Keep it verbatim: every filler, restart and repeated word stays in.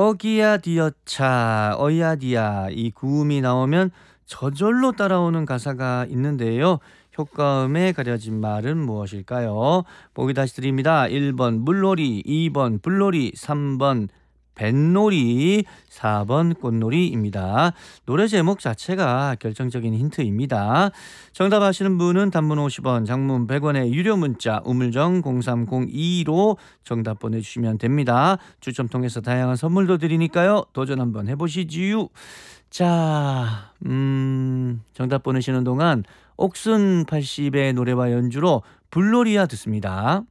어기야 디어차 어야디야 이 구음이 나오면 저절로 따라오는 가사가 있는데요. 효과음에 가려진 말은 무엇일까요? 보기 다시 드립니다. 일 번 물놀이, 이 번 불놀이, 삼 번 뱃놀이, 사 번 꽃놀이입니다. 노래 제목 자체가 결정적인 힌트입니다. 정답 아시는 분은 단문 오십 원, 장문 백 원의 유료 문자 우물정 공삼공이로 정답 보내주시면 됩니다. 추첨 통해서 다양한 선물도 드리니까요. 도전 한번 해보시지요. 자, 음, 정답 보내시는 동안 옥순 팔십의 노래와 연주로 불놀이야 듣습니다.